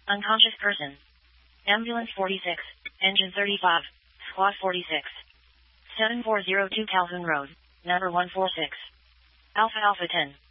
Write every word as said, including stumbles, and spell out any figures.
Unconscious person. Ambulance forty-six, engine thirty-five, squad forty-six. seven four zero two Calhoun Road, number one four six. Alpha Alpha ten.